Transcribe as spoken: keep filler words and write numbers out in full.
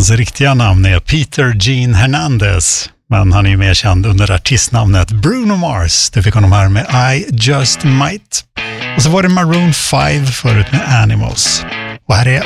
Hans riktiga namn är Peter Gene Hernandez, men han är ju mer känd under artistnamnet Bruno Mars. Det fick honom här med I Just Might. Och så var det Maroon five förut med Animals. Och här är